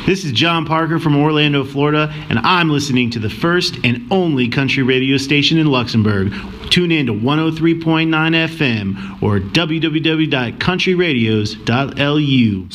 This is John Parker from Orlando, Florida, and I'm listening to the first and only country radio station in Luxembourg. Tune in to 103.9 FM or www.countryradios.lu.